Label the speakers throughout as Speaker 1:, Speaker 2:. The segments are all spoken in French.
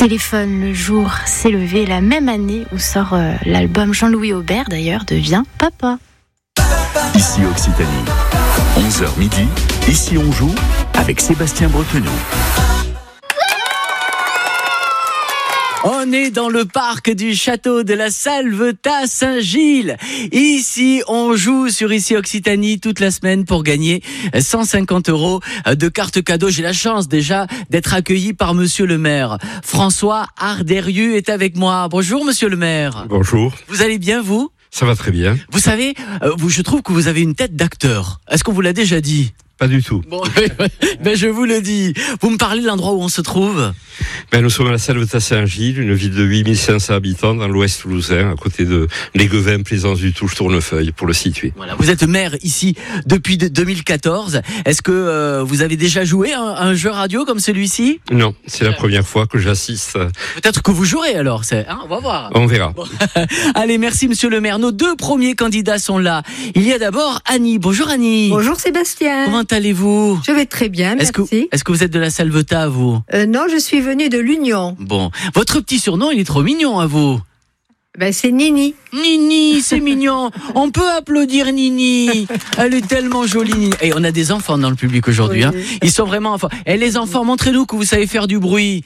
Speaker 1: Téléphone, le jour s'est levé la même année où sort l'album Jean-Louis Aubert d'ailleurs devient papa.
Speaker 2: Ici Occitanie, 11h midi, ici on joue avec Sébastien Bretonneau.
Speaker 3: On est dans le parc du château de la Salvetat Saint-Gilles. Ici, on joue sur Ici Occitanie toute la semaine pour gagner 150 € de cartes cadeaux. J'ai la chance déjà d'être accueilli par monsieur le maire. François Arderieux est avec moi. Bonjour monsieur le maire.
Speaker 4: Bonjour.
Speaker 3: Vous allez bien vous ?
Speaker 4: Ça va très bien.
Speaker 3: Vous savez, je trouve que vous avez une tête d'acteur. Est-ce qu'on vous l'a déjà dit ?
Speaker 4: Pas du tout.
Speaker 3: Bon, ben je vous le dis. Vous me parlez de l'endroit où on se trouve ?
Speaker 4: Nous sommes à la Salvetat Saint-Gilles, une ville de 8500 habitants dans l'ouest toulousain, à côté de Léguevin, Plaisance du Touche, Tournefeuille, pour le situer.
Speaker 3: Voilà, vous êtes maire ici depuis 2014. Est-ce que vous avez déjà joué un jeu radio comme celui-ci ?
Speaker 4: Non, c'est la première fois que j'assiste.
Speaker 3: Peut-être que vous jouerez alors, on va voir.
Speaker 4: On verra.
Speaker 3: Bon. Allez, merci monsieur le maire. Nos deux premiers candidats sont là. Il y a d'abord Annie. Bonjour Annie.
Speaker 5: Bonjour Sébastien.
Speaker 3: Comment allez-vous ?
Speaker 5: Je vais très bien, merci.
Speaker 3: Est-ce que vous êtes de la Salvetat, vous ?
Speaker 5: Non, je suis venue de l'Union.
Speaker 3: Bon, votre petit surnom, il est trop mignon à vous.
Speaker 5: C'est Nini.
Speaker 3: Nini, c'est mignon. On peut applaudir Nini. Elle est tellement jolie, Nini. Et on a des enfants dans le public aujourd'hui. Oui. Ils sont vraiment enfants. Et les enfants, montrez-nous que vous savez faire du bruit.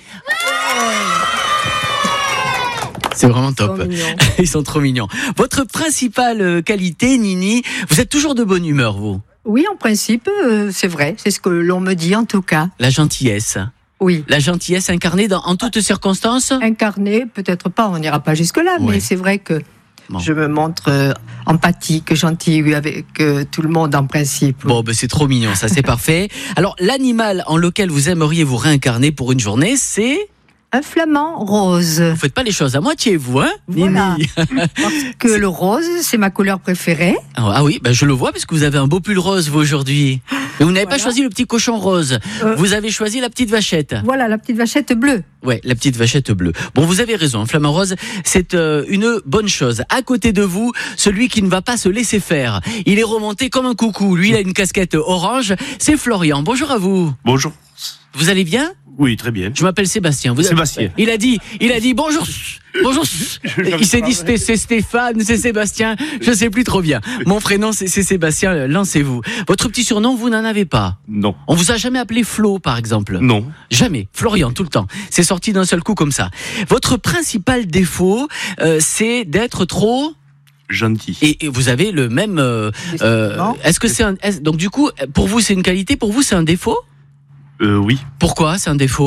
Speaker 3: C'est vraiment top. Ils sont trop mignons. Votre principale qualité, Nini, vous êtes toujours de bonne humeur, vous ?
Speaker 5: Oui, en principe, c'est vrai. C'est ce que l'on me dit en tout cas.
Speaker 3: La gentillesse.
Speaker 5: Oui.
Speaker 3: La gentillesse incarnée en toutes circonstances ?
Speaker 5: Incarnée, peut-être pas, on n'ira pas jusque-là, mais c'est vrai que je me montre empathique, gentille avec tout le monde en principe.
Speaker 3: Bon, c'est trop mignon, ça c'est parfait. Alors, l'animal en lequel vous aimeriez vous réincarner pour une journée, c'est ?
Speaker 5: Un flamant rose.
Speaker 3: Vous faites pas les choses à moitié, vous, hein,
Speaker 5: voilà.
Speaker 3: Nini.
Speaker 5: Parce que le rose, c'est ma couleur préférée.
Speaker 3: Ah oui, je le vois parce que vous avez un beau pull rose, vous, aujourd'hui. Mais vous n'avez pas choisi le petit cochon rose. Vous avez choisi la petite vachette.
Speaker 5: Voilà, la petite vachette bleue.
Speaker 3: Ouais, la petite vachette bleue. Bon, vous avez raison, un flamant rose, c'est une bonne chose. À côté de vous, celui qui ne va pas se laisser faire. Il est remonté comme un coucou. Lui, il a une casquette orange. C'est Florian. Bonjour à vous.
Speaker 6: Bonjour.
Speaker 3: Vous allez bien ?
Speaker 6: Oui, très bien.
Speaker 3: Je m'appelle Sébastien.
Speaker 6: Sébastien.
Speaker 3: Il a dit bonjour. Bonjour. Il s'est dit c'est Stéphane, c'est Sébastien. Je sais plus trop bien. Mon prénom c'est Sébastien. Lancez-vous. Votre petit surnom, vous n'en avez pas ?
Speaker 6: Non.
Speaker 3: On vous a jamais appelé Flo, par exemple ?
Speaker 6: Non.
Speaker 3: Jamais. Florian, tout le temps. C'est sorti d'un seul coup comme ça. Votre principal défaut, c'est d'être trop
Speaker 6: gentil.
Speaker 3: Et vous avez le même. Est-ce que c'est donc du coup, pour vous c'est une qualité, pour vous c'est un défaut ?
Speaker 6: Oui.
Speaker 3: Pourquoi c'est un défaut ?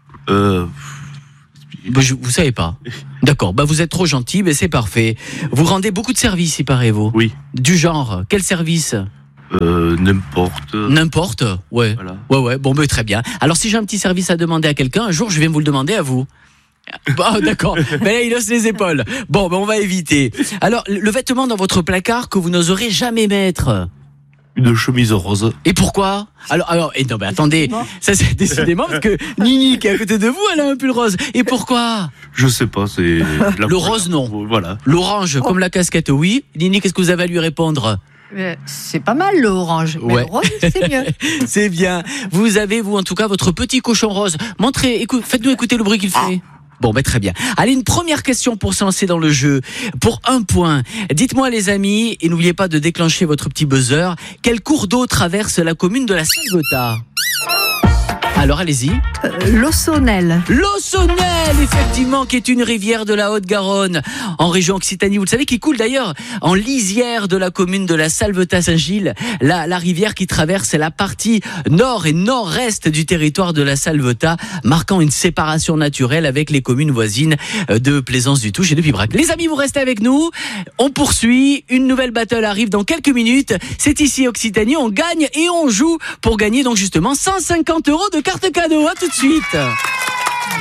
Speaker 3: Vous savez pas. D'accord, vous être trop gentil, c'est parfait. Vous rendez beaucoup de services, il paraît, vous ?
Speaker 6: Oui.
Speaker 3: Du genre, quel service ?
Speaker 6: N'importe.
Speaker 3: N'importe ? Ouais.
Speaker 6: Voilà.
Speaker 3: Ouais, bon, très bien. Alors si j'ai un petit service à demander à quelqu'un, un jour je vais vous le demander à vous. D'accord, là il hausse les épaules. Bon, on va éviter. Alors, le vêtement dans votre placard que vous n'oserez jamais mettre ?
Speaker 6: Une chemise rose.
Speaker 3: Et pourquoi ? Alors, attendez, ça c'est décidément parce que Nini qui est à côté de vous, elle a un pull rose. Et pourquoi ?
Speaker 6: Je sais pas, c'est...
Speaker 3: Le rose, non.
Speaker 6: Voilà.
Speaker 3: L'orange, comme la casquette, oui. Nini, qu'est-ce que vous avez à lui répondre ?
Speaker 5: C'est pas mal l'orange, mais le rose c'est mieux.
Speaker 3: C'est bien. Vous avez, vous en tout cas, votre petit cochon rose. Montrez, faites-nous écouter le bruit qu'il fait. Bon, très bien. Allez, une première question pour se lancer dans le jeu. Pour 1 point. Dites-moi les amis, et n'oubliez pas de déclencher votre petit buzzer, quel cours d'eau traverse la commune de la Salvetat ? Alors allez-y.
Speaker 5: L'Ossonel.
Speaker 3: L'Ossonel, effectivement, qui est une rivière de la Haute-Garonne, en région Occitanie. Vous le savez, qui coule d'ailleurs en lisière de la commune de la Salvetat Saint-Gilles. La rivière qui traverse la partie nord et nord-est du territoire de la Salvetat, marquant une séparation naturelle avec les communes voisines de Plaisance du Touche et de Pibrac. Les amis, vous restez avec nous. On poursuit. Une nouvelle battle arrive dans quelques minutes. C'est Ici Occitanie. On gagne et on joue pour gagner donc justement 150 € de cartes cadeaux. À tout de suite.